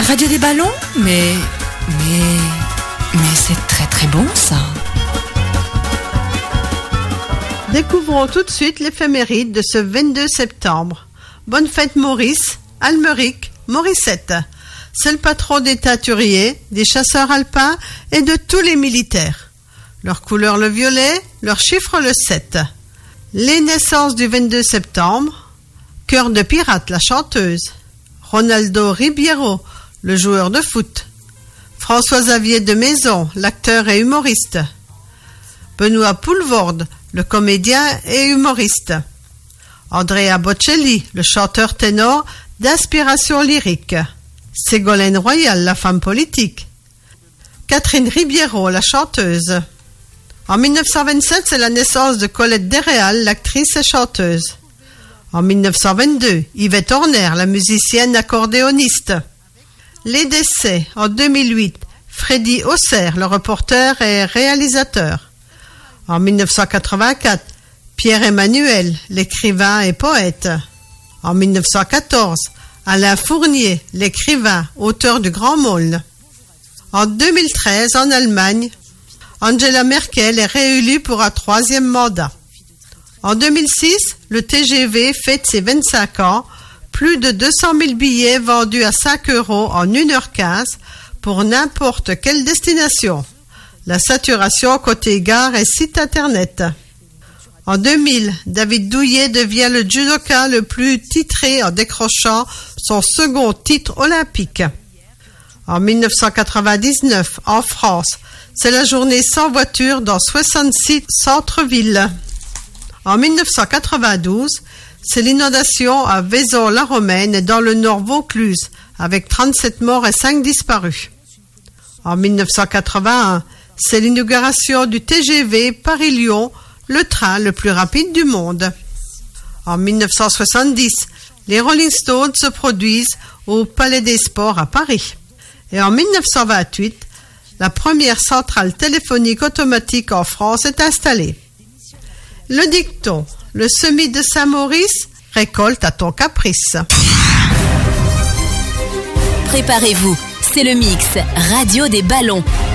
Radio des ballons? Mais c'est très très bon ça. Découvrons tout de suite l'éphéméride de ce 22 septembre. Bonne fête Maurice, Almeric, Morissette. C'est le patron des teinturiers, des chasseurs alpins et de tous les militaires. Leur couleur le violet, leur chiffre le 7. Les naissances du 22 septembre. Cœur de pirate, la chanteuse. Ronaldo Ribeiro, le joueur de foot. François-Xavier de Maison, l'acteur et humoriste. Benoît Poulvorde, le comédien et humoriste. Andrea Bocelli, le chanteur ténor d'inspiration lyrique. Ségolène Royal, la femme politique. Catherine Ribeiro, la chanteuse. En 1927, c'est la naissance de Colette Desréal, l'actrice et chanteuse. En 1922, Yvette Horner, la musicienne accordéoniste. Les décès, en 2008, Freddy Auxerre, le reporter et réalisateur. En 1984, Pierre Emmanuel, l'écrivain et poète. En 1914, Alain Fournier, l'écrivain, auteur du Grand Maulne. En 2013, en Allemagne, Angela Merkel est réélue pour un 3e mandat. En 2006, le TGV fête ses 25 ans, plus de 200 000 billets vendus à 5 € en 1h15 pour n'importe quelle destination. La saturation côté gare et site internet. En 2000, David Douillet devient le judoka le plus titré en décrochant son second titre olympique. En 1999, en France, c'est la journée sans voiture dans 66 centres-villes. En 1992, c'est l'inondation à Vaison-la-Romaine et dans le Nord Vaucluse, avec 37 morts et 5 disparus. En 1981, c'est l'inauguration du TGV Paris-Lyon, le train le plus rapide du monde. En 1970, les Rolling Stones se produisent au Palais des Sports à Paris. Et en 1928, la première centrale téléphonique automatique en France est installée. Le dicton, le semis de Saint-Maurice, récolte à ton caprice. Préparez-vous, c'est le mix Radio des ballons.